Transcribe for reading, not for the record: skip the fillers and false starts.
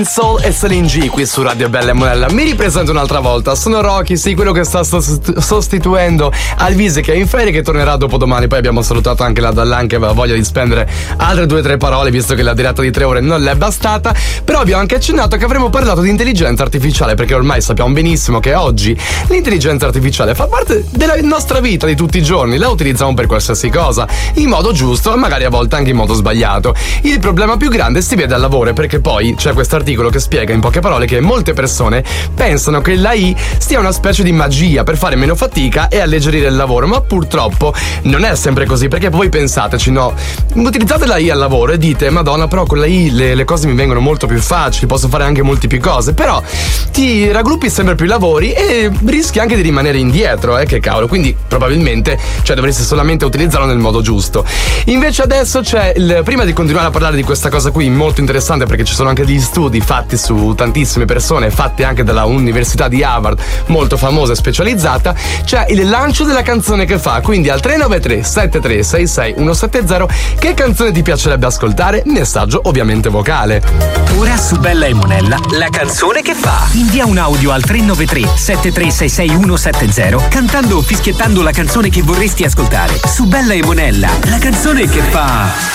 Soul e Celine G qui su Radio Bella e Monella. Mi ripresento un'altra volta, sono Rocky, sì, quello che sta sostituendo Alvise che è in ferie, che tornerà dopodomani. Poi abbiamo salutato anche la Dallan che aveva voglia di spendere altre 2 o 3 parole, visto che la diretta di 3 ore non le è bastata. Però abbiamo anche accennato che avremmo parlato di intelligenza artificiale, perché ormai sappiamo benissimo che oggi l'intelligenza artificiale fa parte della nostra vita di tutti i giorni, la utilizziamo per qualsiasi cosa, in modo giusto e magari a volte anche in modo sbagliato. Il problema più grande si vede al lavoro, perché poi c'è questo articolo che spiega in poche parole che molte persone pensano che l'AI sia una specie di magia per fare meno fatica e alleggerire il lavoro, ma purtroppo non è sempre così, perché voi pensateci, no? Utilizzate l'AI al lavoro e dite: Madonna, però con l'AI le cose mi vengono molto più facili, posso fare anche molte più cose, però ti raggruppi sempre più lavori e rischi anche di rimanere indietro, che cavolo, quindi probabilmente dovresti solamente utilizzarlo nel modo giusto. Invece adesso prima di continuare a parlare di questa cosa qui molto interessante, perché ci sono anche degli studi fatti su tantissime persone, fatti anche dalla Università di Harvard, molto famosa e specializzata, c'è il lancio della canzone che fa. Quindi al 393 7366 170 che canzone ti piacerebbe ascoltare? Messaggio ovviamente vocale. Ora su Bella e Monella, la canzone che fa. Invia un audio al 393 7366 170 cantando o fischiettando la canzone che vorresti ascoltare. Su Bella e Monella, la canzone che fa.